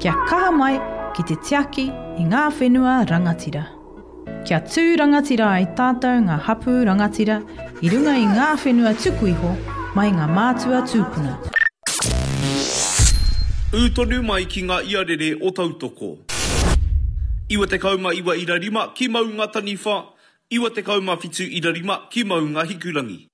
Kia kaha mai ki te tiaki i ngā whenua rangatira. Kia tū rangatira ai tātou ngā hapu rangatira i runga i ngā whenua tuku iho mai ngā mātua tūpuna. Ūtonu mai ki ngā iarere o tautoko. Iwa te kauma iwa ira rima ki mau ngā taniwha, iwa te kauma whitu ira rima ki mau ngā hikurangi.